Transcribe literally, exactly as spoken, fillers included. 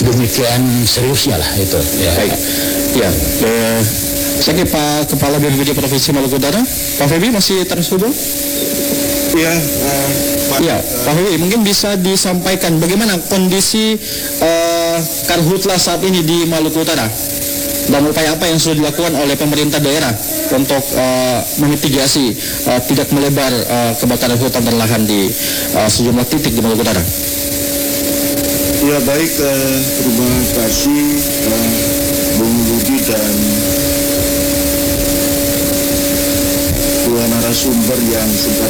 sedemikian seriusnya lah itu. Ya. Baik. Ya. Eh, saya ke Pak Kepala B P B D Provinsi Maluku Utara. Pak Febi masih terhubung? Iya, uh, Pak. Iya, Pak Febi mungkin bisa disampaikan bagaimana kondisi uh, karhutlah saat ini di Maluku Utara dan upaya apa yang sudah dilakukan oleh pemerintah daerah untuk uh, memitigasi uh, tidak melebar uh, kebakaran hutan dan lahan di uh, sejumlah titik di Maluku Utara. Ya baik, uh, terima kasih uh, Bung Budi dan dua narasumber yang sempat